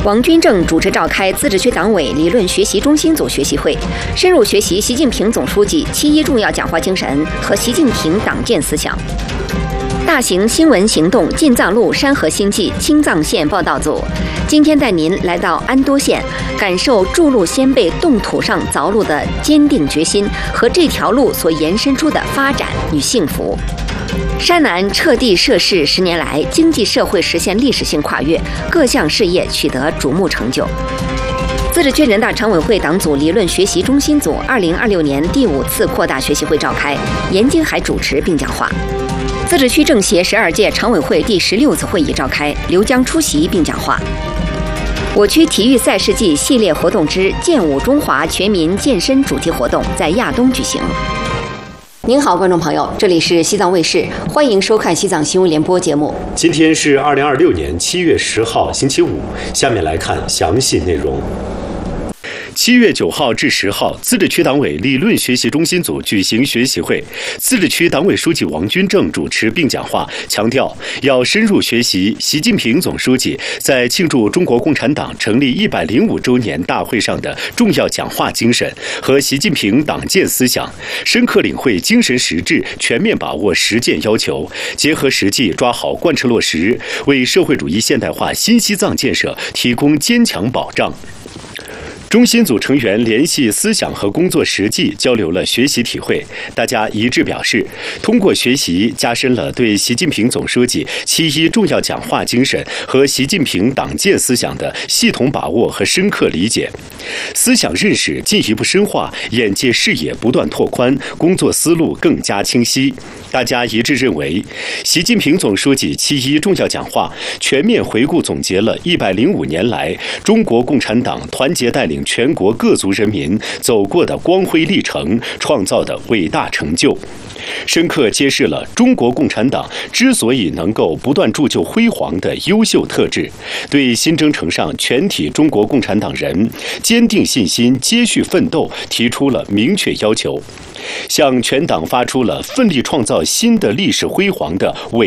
王军正主持召开自治区党委理论学习中心组学习会，深入学习习近平总书记7·1重要讲话精神和习近平党建思想。大型新闻行动进藏路山河星际青藏线报道组今天带您来到安多县，感受筑路先辈冻土上凿路的坚定决心和这条路所延伸出的发展与幸福。山南彻地涉市10年来，经济社会实现历史性跨越，各项事业取得瞩目成就。自治区人大常委会党组理论学习中心组2026年第5次扩大学习会召开，严金海主持并讲话。自治区政协12届常委会第16次会议召开，刘江出席并讲话。我区体育赛事季系列活动之健舞中华全民健身主题活动在亚东举行。您好，观众朋友，这里是西藏卫视，欢迎收看西藏新闻联播节目。 今天是2026年7月10号，星期五。下面来看详细内容。7月9号至10号，自治区党委理论学习中心组举行学习会，自治区党委书记王军正主持并讲话，强调要深入学习习近平总书记在庆祝中国共产党成立105周年大会上的重要讲话精神和习近平党建思想，深刻领会精神实质，全面把握实践要求，结合实际抓好贯彻落实，为社会主义现代化新西藏建设提供坚强保障。中心组成员联系思想和工作实际，交流了学习体会。大家一致表示，通过学习加深了对习近平总书记7·1重要讲话精神和习近平党建思想的系统把握和深刻理解，思想认识进一步深化，眼界视野不断拓宽，工作思路更加清晰。大家一致认为，习近平总书记7·1重要讲话全面回顾总结了105年来中国共产党团结带领全国各族人民走过的光辉历程，创造的伟大成就，深刻揭示了中国共产党之所以能够不断铸就辉煌的优秀特质，对新征程上全体中国共产党人坚定信心、接续奋斗提出了明确要求，向全党发出了奋力创造新的历史辉煌的伟